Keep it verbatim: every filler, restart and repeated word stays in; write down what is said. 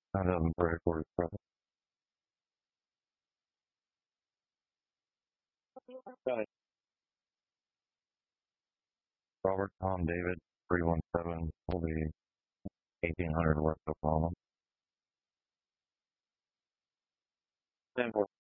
nine thousand for headquarters present. Got it. Robert Tom David three one seven will be eighteen hundred West Oklahoma. ten four.